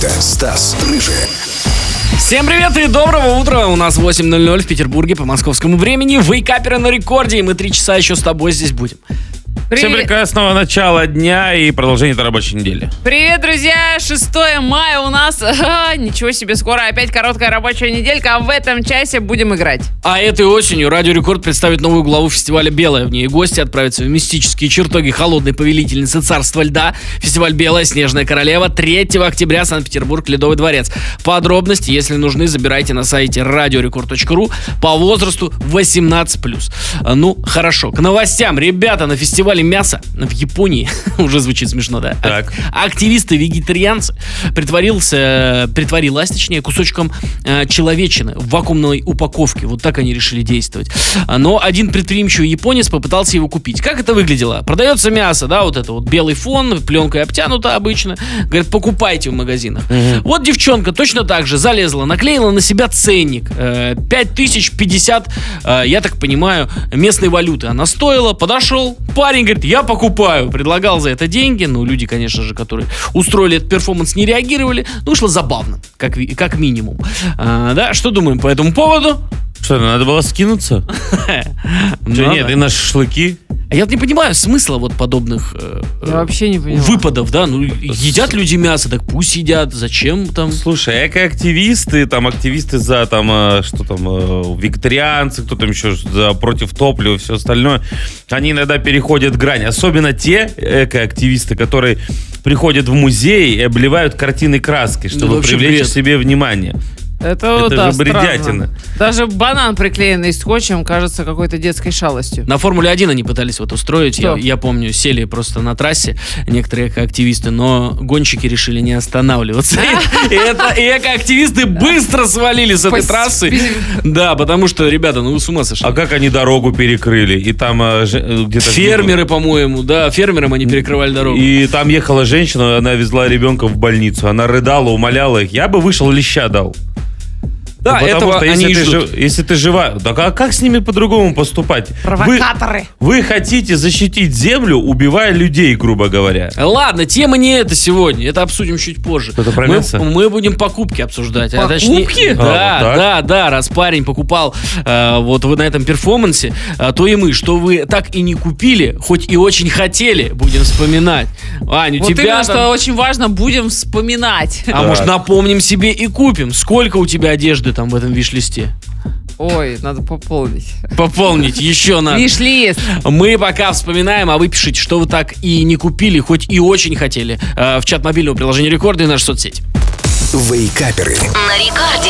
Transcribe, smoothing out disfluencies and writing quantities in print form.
Никита, Стас, Рыжий. Всем привет и доброго утра. У нас 8:00 в Петербурге по московскому времени. Вейкаперы на рекорде, и мы 3 часа еще с тобой здесь будем. Всем прекрасного начала дня и продолжения этой рабочей недели. Привет, друзья! 6 мая у нас, ничего себе, скоро опять короткая рабочая неделька, а в этом часе будем играть. А этой осенью Радио Рекорд представит новую главу фестиваля «Белая». В ней гости отправятся в мистические чертоги холодной повелительницы царства льда. Фестиваль «Белая. Снежная королева» 3 октября, Санкт-Петербург, Ледовый дворец. Подробности, если нужны, забирайте на сайте radiorecord.ru по возрасту 18+. Ну, хорошо. К новостям. Ребята, на фестивале мяса в Японии, уже звучит смешно, да? Так. Активисты-вегетарианцы притворилась, точнее, кусочком человечины в вакуумной упаковке. Вот так они решили действовать. Но один предприимчивый японец попытался его купить. Как это выглядело? Продается мясо, да, вот это вот белый фон, пленкой обтянуто обычно. Говорят, покупайте в магазинах. Вот девчонка точно так же залезла, наклеила на себя ценник. 5050, я так понимаю, местной валюты она стоила. Подошел парень, говорит, я покупаю. Предлагал за это деньги. Ну, люди, конечно же, которые устроили этот перформанс, не реагировали. Ну, вышло забавно, как минимум. Да, что думаем по этому поводу? Что, надо было скинуться? Нет, и на шашлыки? А я вот не понимаю смысла вот подобных Я вообще не понимаю. выпадов, да? Ну, едят люди мясо, так пусть едят. Зачем там? Слушай, экоактивисты, там активисты за там, что там, вегетарианцы, кто там еще за против топлива, все остальное, они иногда переходят грань. Особенно те экоактивисты, которые приходят в музей и обливают картины краской, чтобы привлечь к себе внимание. Это же бредятина. Странно. Даже банан, приклеенный скотчем, кажется какой-то детской шалостью. На Формуле-1 они пытались вот устроить, я помню, сели просто на трассе некоторые экоактивисты, но гонщики решили не останавливаться. И экоактивисты быстро свалили с этой трассы. Да, потому что, ребята, ну вы с ума сошли. А как они дорогу перекрыли? И там где-то... Фермеры, по-моему, да, фермерам они перекрывали дорогу. И там ехала женщина, она везла ребенка в больницу. Она рыдала, умоляла их. Я бы вышел, леща дал. Да, этого они и ждут. Если ты жива, так а как с ними по-другому поступать? Провокаторы. Вы хотите защитить землю, убивая людей, грубо говоря. Ладно, тема не это сегодня. Это обсудим чуть позже. Это про мясо? Мы будем покупки обсуждать. Покупки? Да, раз парень покупал вот вы на этом перформансе, то и мы, что вы так и не купили, хоть и очень хотели, будем вспоминать. Ань, у вот тебя именно, что очень важно, будем вспоминать. А может, напомним себе и купим? Сколько у тебя одежды там в этом виш-листе? Ой, надо пополнить. Пополнить еще надо. Виш-лист. Мы пока вспоминаем, а вы пишите, что вы так и не купили, хоть и очень хотели. В чат мобильного приложения Рекорда и наша соцсеть. Вейкаперы. На рекорде.